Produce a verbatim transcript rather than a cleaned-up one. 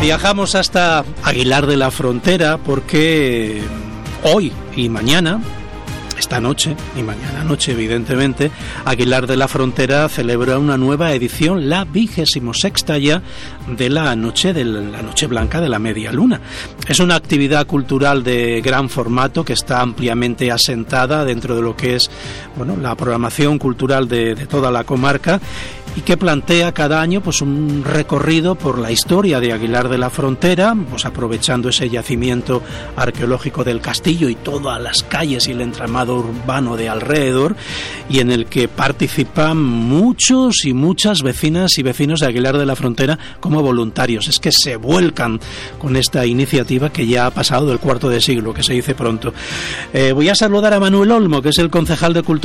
Viajamos hasta Aguilar de la Frontera porque hoy y mañana, esta noche y mañana noche evidentemente, Aguilar de la Frontera celebra una nueva edición, la vigésimo sexta ya, de la noche de la Noche Blanca de la Media Luna. Es una actividad cultural de gran formato que está ampliamente asentada dentro de lo que es, bueno, la programación cultural de, de toda la comarca, y que plantea cada año pues un recorrido por la historia de Aguilar de la Frontera, pues aprovechando ese yacimiento arqueológico del castillo y todas las calles y el entramado urbano de alrededor, y en el que participan muchos y muchas vecinas y vecinos de Aguilar de la Frontera como voluntarios. Es que se vuelcan con esta iniciativa que ya ha pasado del cuarto de siglo, que se dice pronto. Eh, voy a saludar a Manuel Olmo, que es el concejal de Cultura